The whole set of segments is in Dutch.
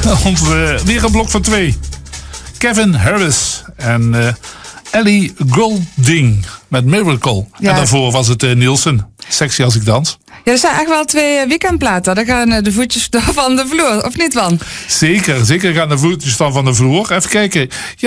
Weer een blok van 2. Kevin Harris en Ellie Goulding met Miracle. Ja. En daarvoor was het Nielsen. Sexy als ik dans. Ja, er zijn echt wel 2 weekendplaten. Dan gaan de voetjes van de vloer, of niet, Wan? Zeker gaan de voetjes van de vloer. Even kijken.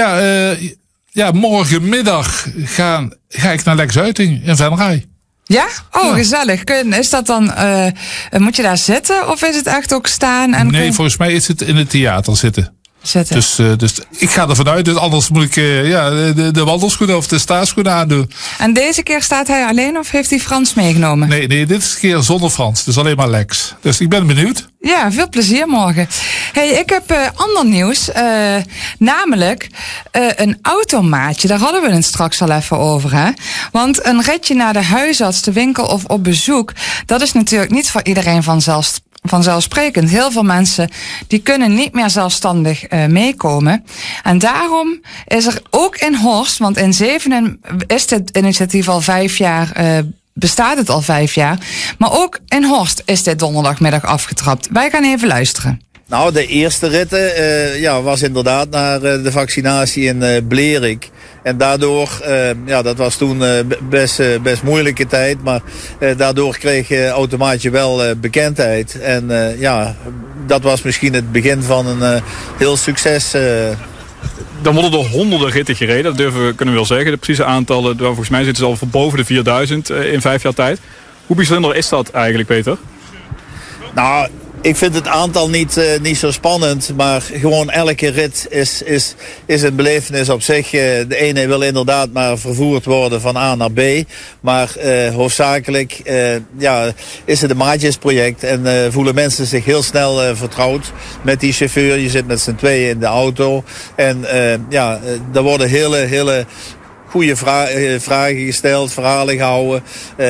Ja, morgenmiddag ga ik naar Lex Uiting in Venray. Ja? Oh, gezellig. Is dat dan, moet je daar zitten of is het echt ook staan? Nee, volgens mij is het in het theater zitten. Dus ik ga ervan uit, dus anders moet ik de wandelschoenen of de staatschoenen aandoen. En deze keer staat hij alleen of heeft hij Frans meegenomen? Nee, dit keer zonder Frans. Dus alleen maar Lex. Dus ik ben benieuwd. Ja, veel plezier morgen. Hey, ik heb ander nieuws. Namelijk een automaatje. Daar hadden we het straks al even over. Hè? Want een ritje naar de huisarts, de winkel of op bezoek, dat is natuurlijk niet voor iedereen vanzelfsprekend. Heel veel mensen die kunnen niet meer zelfstandig meekomen. En daarom is er ook in Horst, want in Zevenaar is dit initiatief al 5 jaar, bestaat het al 5 jaar. Maar ook in Horst is dit donderdagmiddag afgetrapt. Wij gaan even luisteren. Nou, de eerste ritten was inderdaad naar de vaccinatie in Blerik. En daardoor, dat was toen best moeilijke tijd. Maar daardoor kreeg automaatje wel bekendheid. En dat was misschien het begin van een heel succes. Dan worden er honderden ritten gereden, dat kunnen we wel zeggen. De precieze aantallen, volgens mij zitten ze al voor boven de 4000 in 5 jaar tijd. Hoe bijzonder is dat eigenlijk, Peter? Nou, ik vind het aantal niet zo spannend, maar gewoon elke rit is een belevenis op zich. De ene wil inderdaad maar vervoerd worden van A naar B, maar hoofdzakelijk is het een maatjesproject en voelen mensen zich heel snel vertrouwd met die chauffeur. Je zit met z'n tweeën in de auto en er worden hele goede vragen gesteld, verhalen gehouden.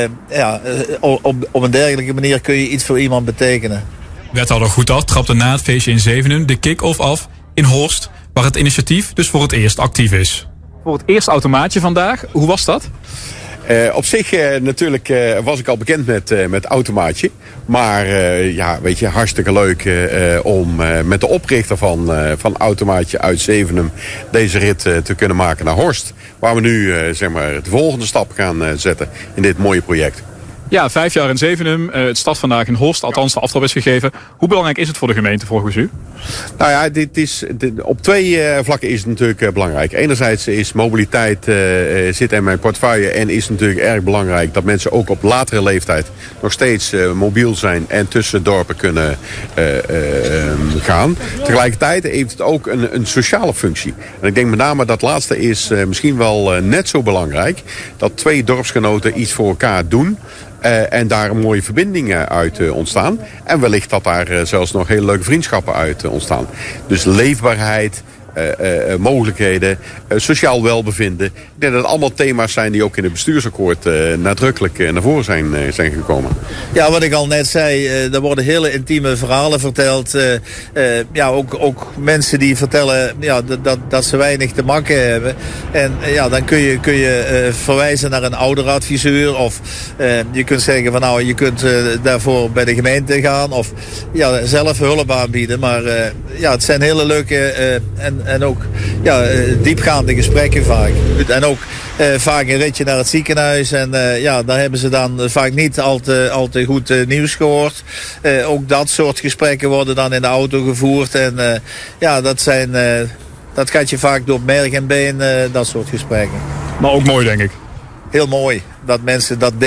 Op een dergelijke manier kun je iets voor iemand betekenen. Wethouder Goedaf trapte na het feestje in Zevenaar de kick-off af in Horst, waar het initiatief dus voor het eerst actief is. Voor het eerste automaatje vandaag, hoe was dat? Op zich natuurlijk was ik al bekend met automaatje. Maar weet je, hartstikke leuk om met de oprichter van automaatje uit Zevenum deze rit te kunnen maken naar Horst. Waar we nu de volgende stap gaan zetten in dit mooie project. Ja, 5 jaar in Zevenum. Het start vandaag in Horst, althans de aftrap is gegeven. Hoe belangrijk is het voor de gemeente volgens u? Nou ja, op 2 vlakken is het natuurlijk belangrijk. Enerzijds is mobiliteit zit in mijn portefeuille en is natuurlijk erg belangrijk dat mensen ook op latere leeftijd nog steeds mobiel zijn en tussen dorpen kunnen gaan. Tegelijkertijd heeft het ook een sociale functie. En ik denk met name dat laatste is misschien wel net zo belangrijk. Dat 2 dorpsgenoten iets voor elkaar doen. En daar een mooie verbindingen uit ontstaan. En wellicht dat daar zelfs nog hele leuke vriendschappen uit ontstaan. Dus leefbaarheid, mogelijkheden, sociaal welbevinden. Ik denk dat het allemaal thema's zijn die ook in het bestuursakkoord nadrukkelijk naar voren zijn gekomen. Ja, wat ik al net zei, er worden hele intieme verhalen verteld. Ook mensen die vertellen dat ze weinig te makken hebben. En dan kun je verwijzen naar een ouderadviseur. Of je kunt zeggen van nou, je kunt daarvoor bij de gemeente gaan. Of zelf hulp aanbieden. Maar het zijn hele leuke en ook diepgaande gesprekken vaak. En ook vaak een ritje naar het ziekenhuis. En daar hebben ze dan vaak niet al te goed nieuws gehoord. Ook dat soort gesprekken worden dan in de auto gevoerd. En dat gaat je vaak door merg en been, dat soort gesprekken. Maar ook mooi, denk ik. Heel mooi dat mensen dat